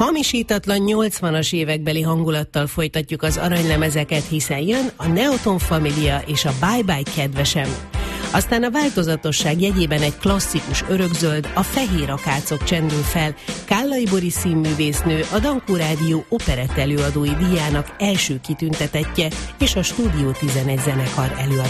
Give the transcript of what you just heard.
Hamisítatlan 80-as évekbeli hangulattal folytatjuk az aranylemezeket, hiszen jön a Neoton Familia és a Bye Bye Kedvesem. Aztán a változatosság jegyében egy klasszikus örökzöld, a Fehér akácok csendül fel, Kállai Boris színművésznő, a Dankó Rádió operett előadói díjának első kitüntetettje és a Stúdió 11 zenekar előadó.